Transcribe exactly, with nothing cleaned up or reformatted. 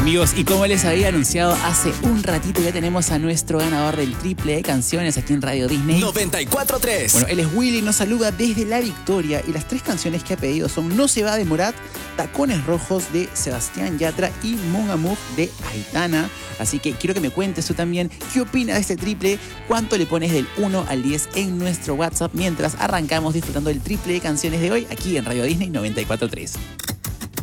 Amigos, y como les había anunciado hace un ratito, ya tenemos a nuestro ganador del triple de canciones aquí en Radio Disney. noventa y cuatro punto tres. Bueno, él es Willy, nos saluda desde La Victoria y las tres canciones que ha pedido son No se va de Morat, Tacones Rojos de Sebastián Yatra y Mon Amour de Aitana. Así que quiero que me cuentes tú también qué opinas de este triple, cuánto le pones del uno al diez en nuestro WhatsApp mientras arrancamos disfrutando del triple de canciones de hoy aquí en Radio Disney noventa y cuatro punto tres.